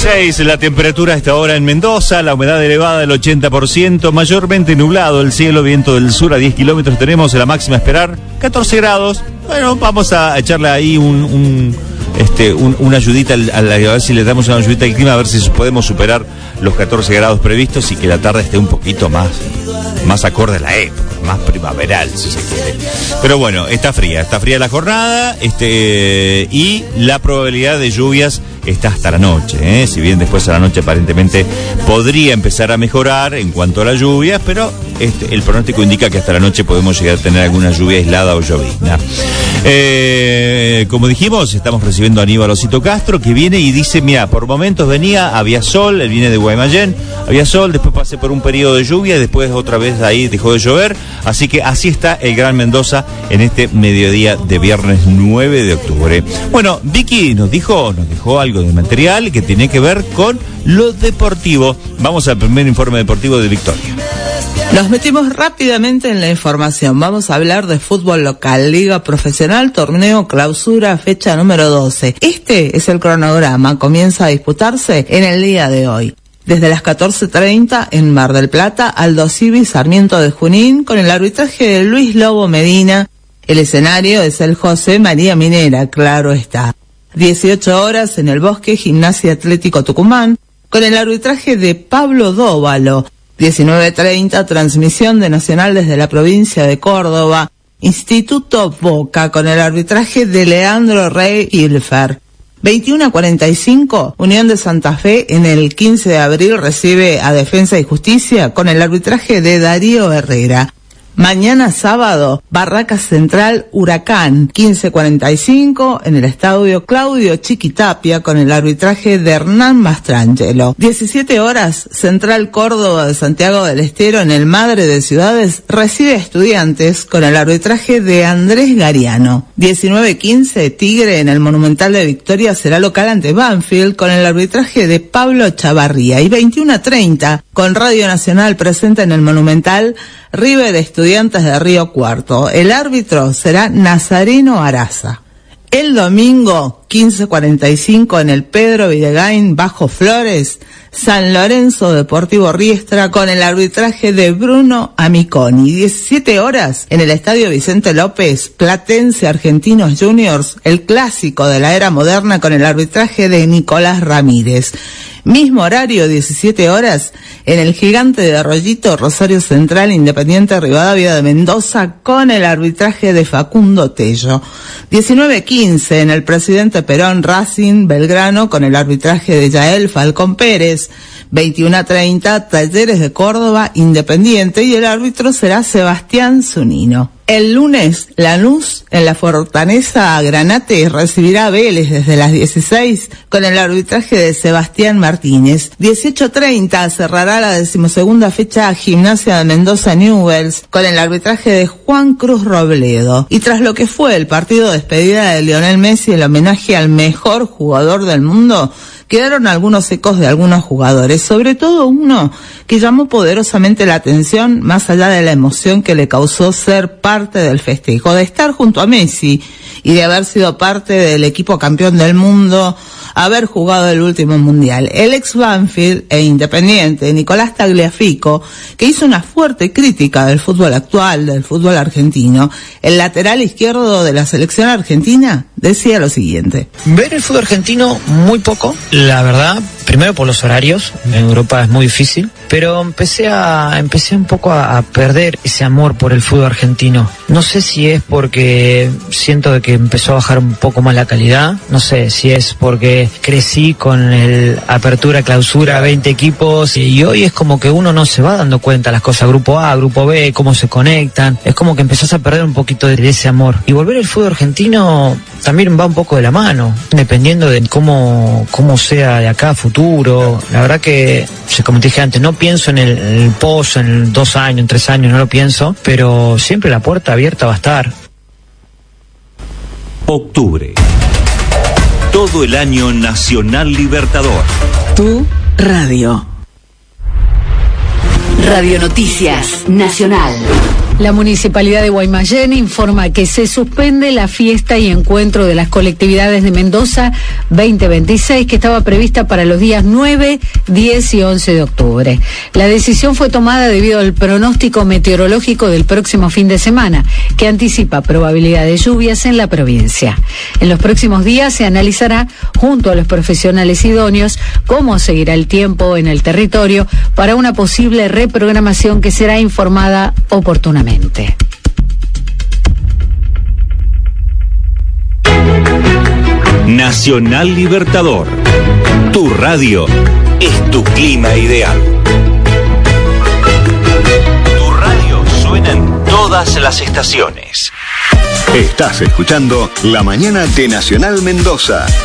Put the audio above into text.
16 la temperatura a esta hora en Mendoza, la humedad elevada del 80%, mayormente nublado el cielo, viento del sur a 10 kilómetros, tenemos la máxima a esperar 14 grados. Bueno, vamos a echarle ahí una ayudita, a ver si le damos una ayudita al clima, a ver si podemos superar los 14 grados previstos y que la tarde esté un poquito más acorde a la época, más primaveral, si se quiere. Pero bueno, está fría la jornada, y la probabilidad de lluvias está hasta la noche, si bien después a la noche aparentemente podría empezar a mejorar en cuanto a las lluvias, pero el pronóstico indica que hasta la noche podemos llegar a tener alguna lluvia aislada o llovizna. Como dijimos, estamos recibiendo a Aníbal Osito Castro, que viene y dice, mira, por momentos había sol, él viene de Guaymallén, había sol, después pasé por un periodo de lluvia, después otra vez ahí dejó de llover, así que así está el Gran Mendoza en este mediodía de viernes 9 de octubre. Bueno, Vicky nos dejó algo de material que tiene que ver con lo deportivo. Vamos al primer informe deportivo de Victoria. Nos metimos rápidamente en la información. Vamos a hablar de fútbol local, Liga Profesional, Torneo Clausura, fecha número 12. Este es el cronograma. Comienza a disputarse en el día de hoy. Desde las 14:30 en Mar del Plata, Aldo Civi, Sarmiento de Junín, con el arbitraje de Luis Lobo Medina. El escenario es el José María Minera, claro está. 18 horas en el Bosque, Gimnasia Atlético Tucumán, con el arbitraje de Pablo Dóvalo. 19:30, transmisión de Nacional desde la provincia de Córdoba, Instituto Boca, con el arbitraje de Leandro Rey Hilfer. 21:45, Unión de Santa Fe en el 15 de abril recibe a Defensa y Justicia con el arbitraje de Darío Herrera. Mañana sábado, Barracas Central Huracán, 15:45 en el estadio Claudio Chiquitapia con el arbitraje de Hernán Mastrangelo. 17 horas, Central Córdoba de Santiago del Estero en el Madre de Ciudades recibe a Estudiantes con el arbitraje de Andrés Gariano. 19:15, Tigre en el Monumental de Victoria será local ante Banfield con el arbitraje de Pablo Chavarría. Y 21:30, con Radio Nacional presente en el Monumental, River de Estudiantes de Río Cuarto. El árbitro será Nazareno Araza. El domingo, 15:45 en el Pedro Videgain, Bajo Flores, San Lorenzo Deportivo Riestra con el arbitraje de Bruno Amiconi. 17 horas en el Estadio Vicente López, Platense Argentinos Juniors, el clásico de la era moderna con el arbitraje de Nicolás Ramírez. Mismo horario, 17 horas, en el Gigante de Arroyito, Rosario Central, Independiente Rivadavia de Mendoza, con el arbitraje de Facundo Tello. 19:15, en el Presidente Perón, Racing Belgrano, con el arbitraje de Yael Falcón Pérez. 21:30, Talleres de Córdoba, Independiente, y el árbitro será Sebastián Zunino. El lunes, Lanús en la Fortaleza Granate recibirá a Vélez desde las 16 con el arbitraje de Sebastián Martínez. 18:30 cerrará la 12ª fecha Gimnasia de Mendoza Newell's con el arbitraje de Juan Cruz Robledo. Y tras lo que fue el partido de despedida de Lionel Messi, el homenaje al mejor jugador del mundo, quedaron algunos ecos de algunos jugadores, sobre todo uno que llamó poderosamente la atención, más allá de la emoción que le causó ser parte del festejo, de estar junto a Messi y de haber sido parte del equipo campeón del mundo, haber jugado el último mundial. El ex Banfield e Independiente, Nicolás Tagliafico, que hizo una fuerte crítica del fútbol actual, del fútbol argentino, el lateral izquierdo de la selección argentina, decía lo siguiente. Ver el fútbol argentino muy poco, la verdad, primero por los horarios, en Europa es muy difícil, pero empecé un poco a perder ese amor por el fútbol argentino. No sé si es porque siento de que empezó a bajar un poco más la calidad, no sé si es porque crecí con el apertura, clausura, 20 equipos, y hoy es como que uno no se va dando cuenta las cosas, grupo A, grupo B, cómo se conectan, es como que empezás a perder un poquito de ese amor. Y volver al fútbol argentino también va un poco de la mano, dependiendo de cómo sea de acá a futuro. La verdad que, como te dije antes, no pienso en el post, en 2 años, en 3 años, no lo pienso, pero siempre la puerta abierta va a estar. Octubre. Todo el año Nacional Libertador. Tu radio. Radio Noticias Nacional. La Municipalidad de Guaymallén informa que se suspende la fiesta y encuentro de las colectividades de Mendoza 2026 que estaba prevista para los días 9, 10 y 11 de octubre. La decisión fue tomada debido al pronóstico meteorológico del próximo fin de semana, que anticipa probabilidad de lluvias en la provincia. En los próximos días se analizará, junto a los profesionales idóneos, cómo seguirá el tiempo en el territorio para una posible reprogramación que será informada oportunamente. Nacional Libertador. Tu radio es tu clima ideal. Tu radio suena en todas las estaciones. Estás escuchando La Mañana de Nacional Mendoza.